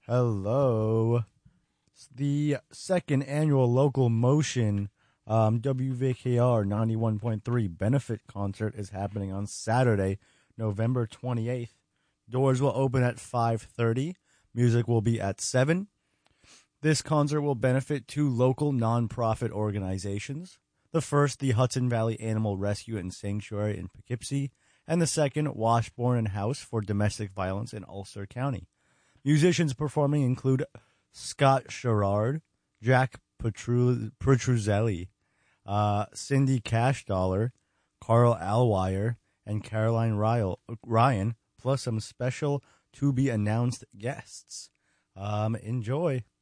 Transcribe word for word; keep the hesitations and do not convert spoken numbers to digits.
Hello. The second annual Local Motion um, W V K R ninety-one point three benefit concert is happening on Saturday, November twenty-eighth. Doors will open at five thirty. Music will be at seven. This concert will benefit two local nonprofit organizations. The first, the Hudson Valley Animal Rescue and Sanctuary in Poughkeepsie, and the second, Washburn and House for Domestic Violence in Ulster County. Musicians performing include Scott Sherrard, Jack Petru- Petruzzelli, uh, Cindy Cashdollar, Carl Alwire, and Caroline Ryle- Ryan, plus some special to-be-announced guests. Um, enjoy.